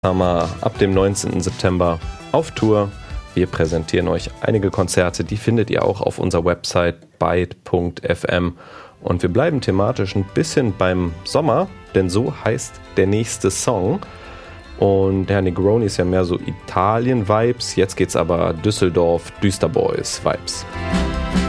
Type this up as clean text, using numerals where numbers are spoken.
Summer ab dem 19. September auf Tour. Wir präsentieren euch einige Konzerte, die findet ihr auch auf unserer Website byte.fm. Und wir bleiben thematisch ein bisschen beim Sommer, denn so heißt der nächste Song. Und der Negroni ist ja mehr so Italien-Vibes, jetzt geht's aber Düsseldorf-Düsterboys-Vibes.